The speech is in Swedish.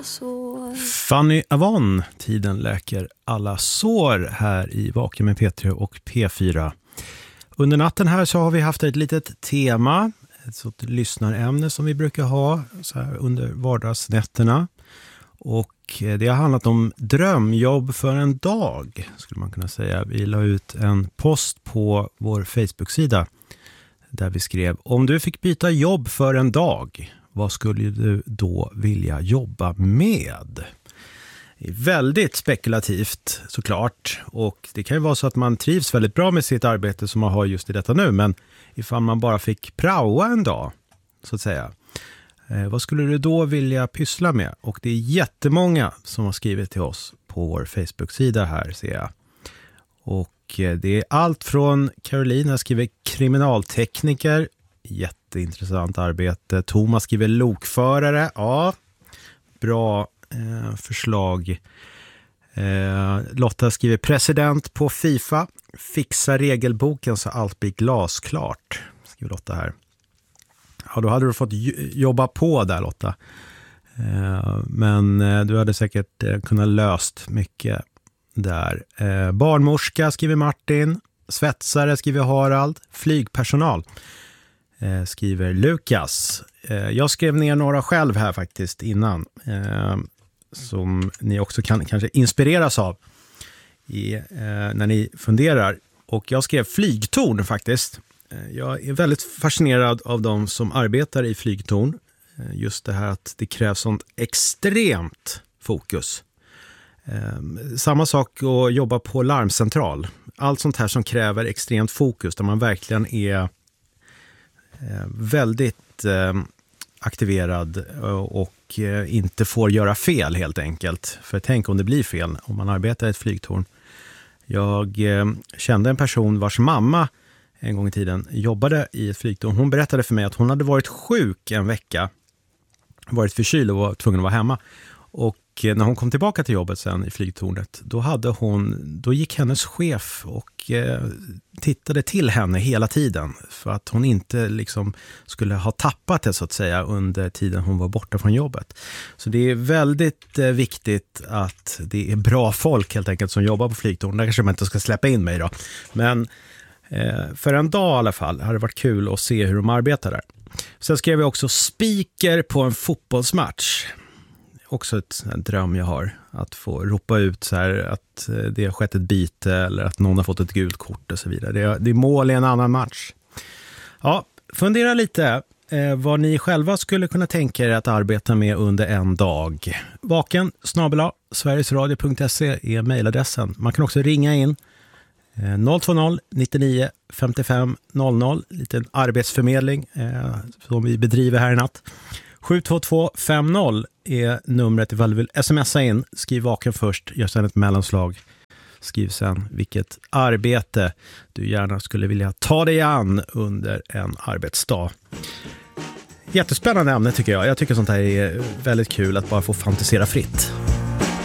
Fanny Avon, tiden läker alla sår här i Vaken med P3 och P4. Under natten här så har vi haft ett litet tema, ett sådant lyssnarämne som vi brukar ha så här under vardagsnätterna. Och det har handlat om drömjobb för en dag, skulle man kunna säga. Vi la ut en post på vår Facebook-sida där vi skrev: om du fick byta jobb för en dag, vad skulle du då vilja jobba med? Det är väldigt spekulativt såklart, och det kan ju vara så att man trivs väldigt bra med sitt arbete som man har just i detta nu, men ifall man bara fick praoa en dag så att säga, vad skulle du då vilja pyssla med? Och det är jättemånga som har skrivit till oss på vår Facebook-sida här, ser jag. Och det är allt från Carolina skriver kriminaltekniker, jätteintressant arbete. Thomas skriver lokförare, ja, bra förslag. Lotta skriver president på FIFA, fixa regelboken så allt blir glasklart, skriver Lotta här. Ja, då hade du fått jobba på där, Lotta. Men du hade säkert kunnat löst mycket där. Barnmorska skriver Martin, svetsare skriver Harald, flygpersonal skriver Lukas. Jag skrev ner några själv här faktiskt innan, som ni också kan kanske inspireras av när ni funderar. Och jag skrev flygtorn faktiskt. Jag är väldigt fascinerad av de som arbetar i flygtorn. Just det här att det krävs sånt extremt fokus. Samma sak att jobba på larmcentral. Allt sånt här som kräver extremt fokus, där man verkligen är väldigt aktiverad och inte får göra fel helt enkelt. För tänk om det blir fel om man arbetar i ett flygtorn. Jag kände en person vars mamma en gång i tiden jobbade i ett flygtorn. Hon berättade för mig att hon hade varit sjuk en vecka, varit förkyld och var tvungen att vara hemma. Och när hon kom tillbaka till jobbet sen i flygtornet, då gick hennes chef och tittade till henne hela tiden för att hon inte liksom skulle ha tappat det så att säga under tiden hon var borta från jobbet. Så det är väldigt viktigt att det är bra folk helt enkelt som jobbar på flygtorn. Där kanske man inte ska släppa in mig då. Men för en dag i alla fall har det varit kul att se hur de arbetar där. Sen skrev jag också speaker på en fotbollsmatch. Också en dröm jag har, att få ropa ut så här att det har skett ett byte eller att någon har fått ett gult kort och så vidare. Det är mål i en annan match. Ja, fundera lite vad ni själva skulle kunna tänka er att arbeta med under en dag. vaken@sverigesradio.se är mejladressen. Man kan också ringa in 020 99 55 00, liten arbetsförmedling som vi bedriver här i natt. 72250 är numret ifall du vill smsa in. Skriv vaken först, gör sedan ett mellanslag. Skriv sen vilket arbete du gärna skulle vilja ta dig an under en arbetsdag. Jättespännande ämne tycker jag. Jag tycker sånt här är väldigt kul att bara få fantisera fritt.